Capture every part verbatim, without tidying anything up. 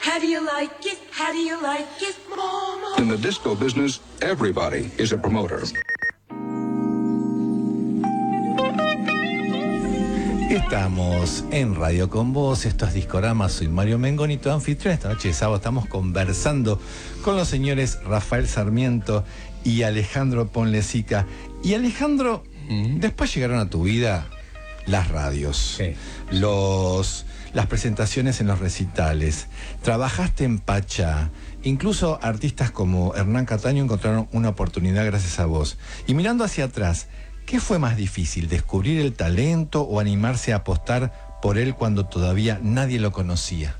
How do you like it? How do you like it, mama? In the disco business, everybody is a promoter. Estamos en Radio Con Vos, esto es Discorama, soy Mario Mengoni, tu anfitrión. Esta noche de sábado estamos conversando con los señores Rafael Sarmiento y Alejandro Ponlecica. Y Alejandro, mm. después llegaron a tu vida las radios, sí. los, las presentaciones en los recitales, trabajaste en Pachá, incluso artistas como Hernán Cataño encontraron una oportunidad gracias a vos. Y mirando hacia atrás, ¿qué fue más difícil, descubrir el talento o animarse a apostar por él cuando todavía nadie lo conocía?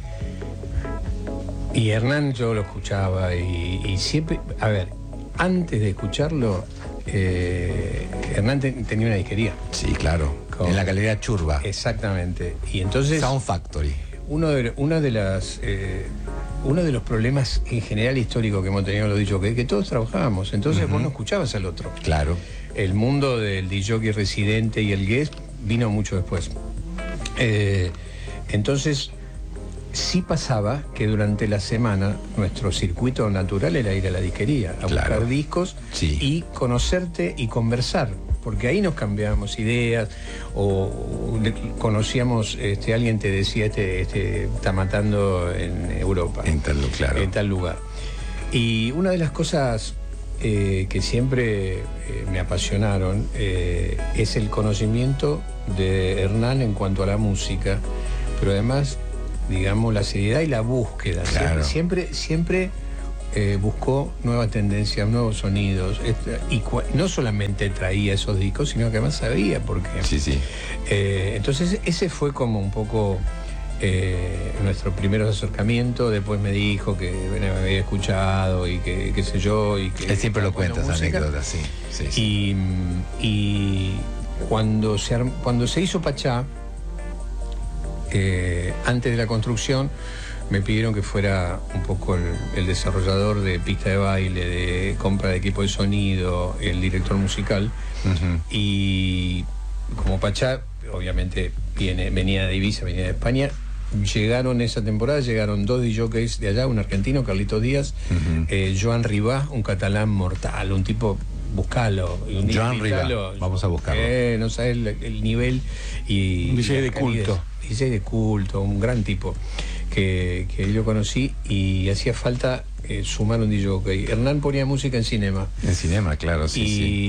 Y Hernán yo lo escuchaba y, y siempre, a ver, antes de escucharlo, eh, Hernán te, tenía una disquería. Sí, claro, con, en la galería Churba. Exactamente. Y entonces Sound Factory. Uno de, una de las, eh, uno de los problemas en general históricos que hemos tenido los D J, que todos trabajábamos, entonces uh-huh. vos no escuchabas al otro. Claro. El mundo del D J residente y el guest vino mucho después. Eh, entonces, sí pasaba que durante la semana nuestro circuito natural era ir a la disquería, a claro. buscar discos sí. y conocerte y conversar, porque ahí nos cambiábamos ideas o, o conocíamos, este, alguien te decía, este, este está matando en Europa, en tal, claro. en tal lugar. Y una de las cosas Eh, que siempre eh, me apasionaron eh, es el conocimiento de Hernán en cuanto a la música, pero además, digamos, la seriedad y la búsqueda. Claro. Siempre, siempre, siempre eh, buscó nuevas tendencias, nuevos sonidos, y no solamente traía esos discos, sino que además sabía por qué. Sí, sí. Eh, entonces ese fue como un poco Eh, nuestro primer acercamiento. Después me dijo que bueno, me había escuchado y que qué sé yo y que él siempre lo cuenta esa anécdota, sí, sí, sí. Y, y cuando se arm, cuando se hizo Pachá, eh, antes de la construcción me pidieron que fuera un poco el, el desarrollador de pista de baile, de compra de equipo de sonido, el director musical. Uh-huh. Y como Pachá obviamente viene, venía de Ibiza, venía de España, llegaron esa temporada, llegaron dos D Js de allá, un argentino, Carlitos Díaz, uh-huh. eh, Joan Ribá, un catalán mortal, un tipo, buscalo. Un Joan Ribá, vamos a buscarlo. Eh, no sabes el, el nivel y... Un D J de culto. D J de culto, un gran tipo que, que yo conocí y hacía falta eh, sumar un D J. Hernán ponía música en Cinema. En Cinema, claro, sí, y,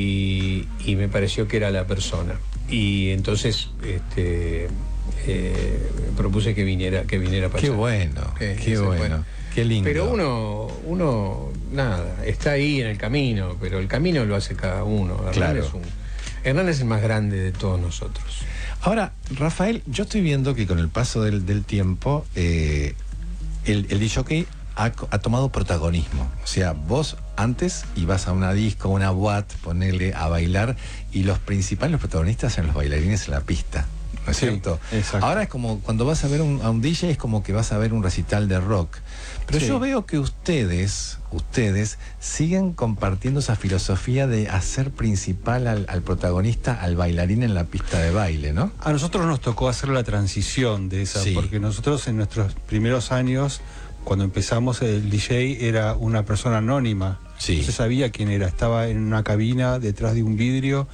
sí. Y me pareció que era la persona. Y entonces este, eh, propuse que viniera, que viniera para Qué allá. bueno, que, qué bueno, bueno, qué lindo. Pero uno, uno, nada, está ahí en el camino, pero el camino lo hace cada uno. Hernán, claro. es un, Hernán es el más grande de todos nosotros. Ahora, Rafael, yo estoy viendo que con el paso del, del tiempo, eh, el, el D J ha, ha tomado protagonismo. O sea, vos antes ibas a una disco, una boat, ponerle a bailar, y los principales protagonistas eran los bailarines en la pista, ¿no es sí, cierto? Exacto. Ahora es como cuando vas a ver un, a un D J, es como que vas a ver un recital de rock. Pero sí. yo veo que ustedes, ustedes siguen compartiendo esa filosofía de hacer principal al, al protagonista, al bailarín en la pista de baile, ¿no? A nosotros nos tocó hacer la transición de esa, sí. porque nosotros en nuestros primeros años, cuando empezamos, el D J era una persona anónima. Sí. No se sabía quién era. Estaba en una cabina detrás de un vidrio,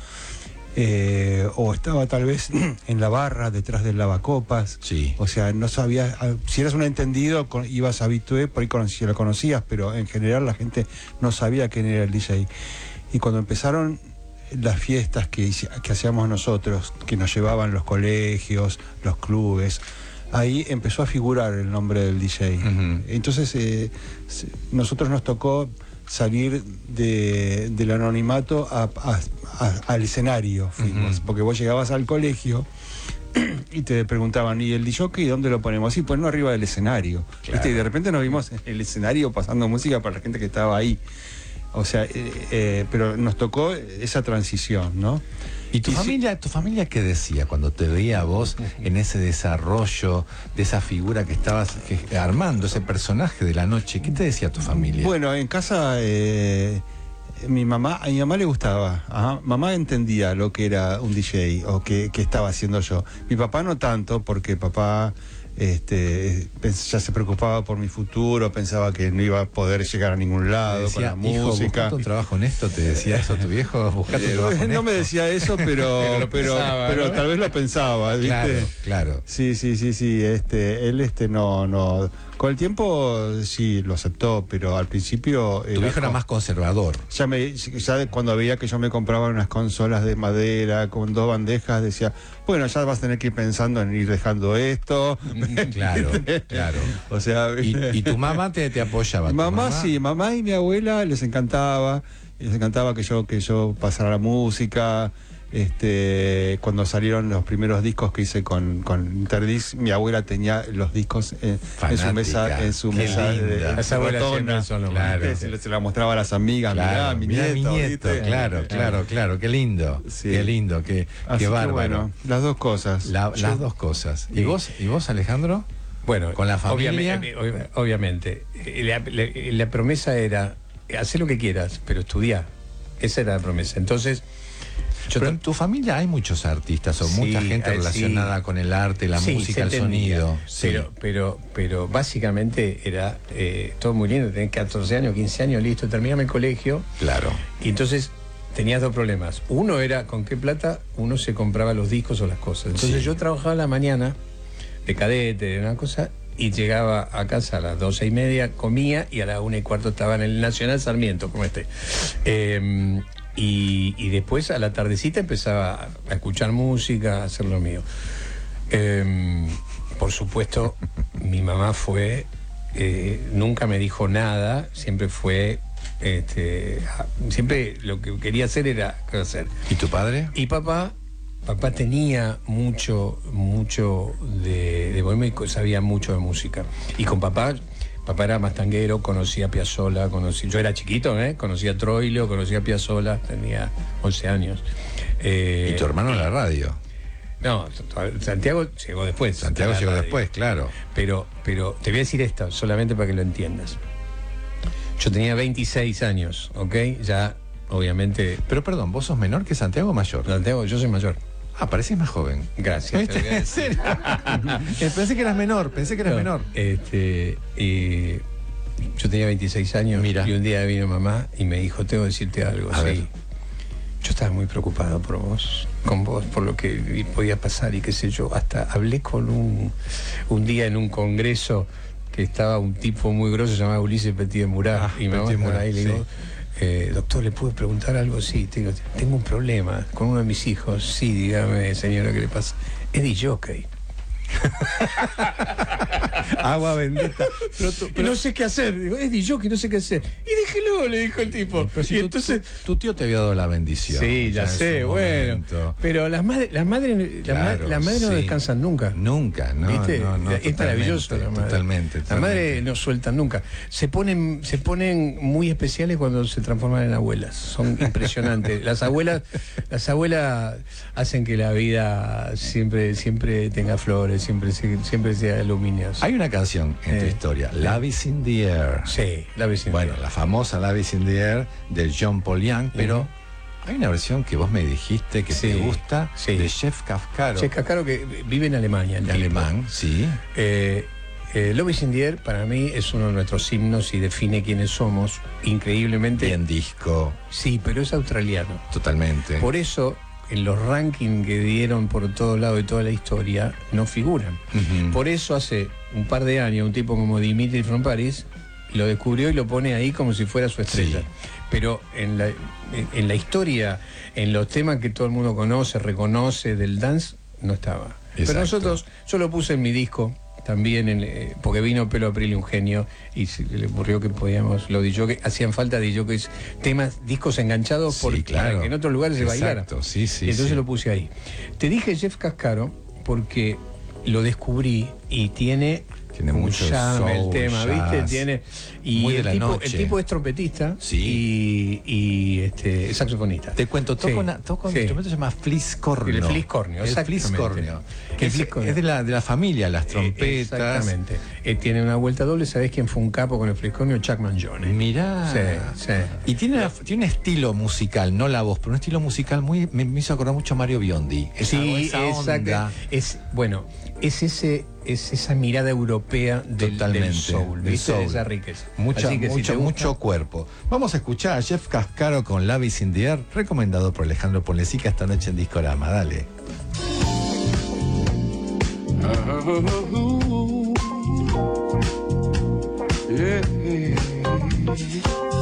eh, o estaba tal vez en la barra detrás del lavacopas. Sí. O sea, no sabías. Si eras un entendido, ibas a habitué, por ahí conocías, lo conocías, pero en general la gente no sabía quién era el D J. Y cuando empezaron las fiestas que, que hacíamos nosotros, que nos llevaban los colegios, los clubes, ahí empezó a figurar el nombre del D J. Uh-huh. Entonces, eh, nosotros nos tocó salir de, del anonimato a, a, a, al escenario, fuimos, uh-huh. porque vos llegabas al colegio y te preguntaban, ¿y el D J dónde lo ponemos? Sí, ponlo arriba del escenario. Claro. ¿Viste? Y de repente nos vimos en el escenario pasando música para la gente que estaba ahí. O sea, eh, eh, pero nos tocó esa transición, ¿no? ¿Y tu y familia, si... tu familia qué decía cuando te veía a vos en ese desarrollo de esa figura que estabas que, armando, ese personaje de la noche? ¿Qué te decía tu familia? Bueno, en casa eh, mi mamá, a mi mamá le gustaba. Ajá. Mamá entendía lo que era un D J o que, que estaba haciendo yo. Mi papá no tanto, porque papá este, ya se preocupaba por mi futuro, pensaba que no iba a poder llegar a ningún lado decía, con la hijo, música. buscate un trabajo honesto, ¿te decía eso tu viejo? Buscate un Eh, trabajo no honesto. me decía eso, pero pero, lo pero, pensaba, pero ¿no? tal vez lo pensaba, ¿viste? Claro, claro. Sí, sí, sí, sí. Este, él este no, no. Con el tiempo sí lo aceptó, pero al principio. Tu viejo era más conservador. Ya me, ya cuando veía que yo me compraba unas consolas de madera con dos bandejas, decía, bueno, ya vas a tener que ir pensando en ir dejando esto. Claro, claro. O sea, y, y tu mamá te, te apoyaba. Mamá, mamá sí, mamá y mi abuela les encantaba, les encantaba que yo, que yo pasara la música. Este, cuando salieron los primeros discos que hice con, con Interdisc, mi abuela tenía los discos en, en su mesa, en su Qué mesa linda. de, en Esa su abuela rotona. siempre son los Claro. ¿Viste? Se, se la mostraba a las amigas, Claro, mirá, mi mirá nieto, mi nieto, ¿viste? claro, claro, claro, qué lindo, Sí. qué lindo, qué, Así qué que bárbaro. bueno, las dos cosas. La- Yo- las dos cosas. ¿Y Sí. vos, y vos, Alejandro? Bueno, ¿Con la familia? Obviamente, ob- obviamente. Eh, La, la- la promesa era, hacer lo que quieras, pero estudiar. Esa era la promesa. Entonces, yo Pero tra- en tu familia hay muchos artistas o Sí, mucha gente hay- relacionada sí. con el arte, la Sí, música, el se entendía. sonido. Sí. Pero, pero, pero básicamente era eh, todo muy lindo. Tenés catorce años, quince años, listo, terminame el colegio. Claro. Y entonces tenías dos problemas. Uno era con qué plata uno se compraba los discos o las cosas. Entonces Sí. yo trabajaba a la mañana de cadete, de una cosa, y llegaba a casa a las doce y media, comía y a la una y cuarto estaba en el Nacional Sarmiento, como este. Eh, y, y después a la tardecita empezaba a escuchar música, a hacer lo mío. Eh, por supuesto, mi mamá fue, eh, nunca me dijo nada, siempre fue, este, a- siempre lo que quería hacer era hacer. ¿Y tu padre? Y papá, papá tenía mucho, mucho de, de bohemia y sabía mucho de música. Y con papá, papá era más tanguero, conocía a Piazzolla, conocí, yo era chiquito, ¿eh? Conocía a Troilo, conocía a Piazzolla, tenía once años. Eh, ¿Y tu hermano en la radio? No, Santiago llegó después. Santiago a la llegó radio. después, claro. Pero, pero te voy a decir esto, solamente para que lo entiendas. Yo tenía veintiséis años, ¿ok? Ya, obviamente. Pero perdón, ¿vos sos menor que Santiago o mayor? Santiago, yo soy mayor. Ah, parecís más joven. Gracias. te lo voy a ¿Viste? decir. ¿En serio? Pensé que eras menor, pensé que eras No, menor. Este, y yo tenía veintiséis años. Mira. Y un día vino mamá y me dijo, tengo que decirte algo. A sí. ver. Yo estaba muy preocupado por vos, con vos, por lo que podía pasar y qué sé yo. Hasta hablé con un, un día en un congreso que estaba un tipo muy grosso llamado Ulises Petit de Murat. Ah, y me Petit de por Murat, ahí le sí. digo, eh, doctor, ¿le puedo preguntar algo? Sí, tengo, tengo un problema con uno de mis hijos. Sí, dígame, señora, ¿qué le pasa? Es D J. Agua bendita. Pero tú- Y no sé qué hacer. Digo, es D J, no sé qué hacer. Y déjelo, le dijo el tipo. Pero si y tu- entonces. tu, tu tío te había dado la bendición. Sí, ya en sé, su bueno. momento. Pero las madres, las madres, las Claro, ma- las madres no sí. descansan nunca. Nunca, no, ¿Viste? no, no, es totalmente, maravilloso la madre. totalmente, Las totalmente. madres no sueltan nunca. Se ponen, se ponen muy especiales cuando se transforman en abuelas. Son impresionantes. Las abuelas, las abuelas hacen que la vida siempre, siempre tenga flores, siempre, se- siempre sea luminosa. Hay una canción en tu Eh, historia, Love is in the Air. Sí, la vecina. Bueno, la famosa Love is in the Air de John Paul Young, pero Ujú. hay una versión que vos me dijiste que Sí, te gusta sí. de Chef Kafkaro. Che, Cascaro que vive en Alemania. el de tipo. alemán, sí. Eh, eh, Love is in the Air para mí es uno de nuestros himnos y define quiénes somos increíblemente. Bien disco, Sí, pero es australiano. totalmente. Por eso en los rankings que dieron por todos lados de toda la historia no figuran. Ujú. Por eso hace un par de años un tipo como Dimitri from Paris lo descubrió y lo pone ahí como si fuera su estrella. Sí. Pero en la, en, en la historia, en los temas que todo el mundo conoce, reconoce del dance, no estaba. Pero Exacto. nosotros, yo lo puse en mi disco también, en, eh, porque vino Pelo Aprile un genio y se le ocurrió que podíamos, lo dijo que hacían falta de que temas, discos enganchados Sí, por, claro. para que en otros lugares se bailara. Exacto, sí, sí, Y entonces sí. lo puse ahí. Te dije Jeff Cascaro porque lo descubrí y tiene, Tiene un mucho llame el soul, tema, jazz, ¿viste? Tiene, y muy de el, la tipo, noche. el tipo es trompetista Sí. y, y este, saxofonista. Te cuento, toco, Sí, una, toco un sí. instrumento que se llama fliscornio. El fliscornio, El exactamente. fliscornio. Que El es, fliscornio. es de la, de la familia, las trompetas. Exactamente. Eh, tiene una vuelta doble. ¿Sabés quién fue un capo con el fliscornio? Chuck Mangione. Mirá. Sí, sí. Y tiene, una- tiene un estilo musical, no la voz, pero un estilo musical muy. Me, me hizo acordar mucho a Mario Biondi. Esa, Sí, esa exacto. onda. Es, bueno, es ese es esa mirada europea del, del soul, del ¿viste? soul. Esa riqueza. Mucha, Así que mucho, si te gusta, mucho cuerpo. Vamos a escuchar a Jeff Cascaro con Love is in the Air, recomendado por Alejandro Ponlecica esta noche en Discorama. Dale. Yeah.